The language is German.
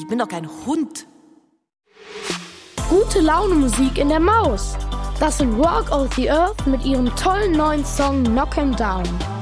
bin doch kein Hund. Gute Laune Musik in der Maus. Das sind Walk of the Earth mit ihrem tollen neuen Song Knock 'em Down.